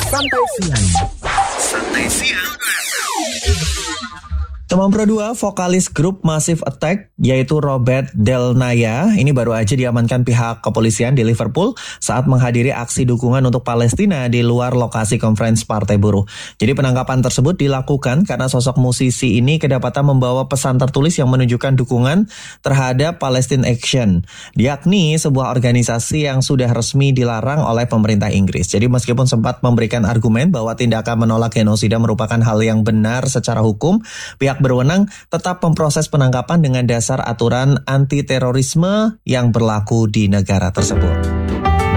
Santai Siang. Santai Siang. Teman Pro 2, vokalis grup Massive Attack, yaitu Robert Del Naya, ini baru aja diamankan pihak kepolisian di Liverpool saat menghadiri aksi dukungan untuk Palestina di luar lokasi konferensi Partai Buruh. Jadi penangkapan tersebut dilakukan karena sosok musisi ini kedapatan membawa pesan tertulis yang menunjukkan dukungan terhadap Palestine Action, yakni sebuah organisasi yang sudah resmi dilarang oleh pemerintah Inggris. Jadi meskipun sempat memberikan argumen bahwa tindakan menolak genosida merupakan hal yang benar secara hukum, pihak berwenang tetap memproses penangkapan dengan dasar aturan anti-terorisme yang berlaku di negara tersebut.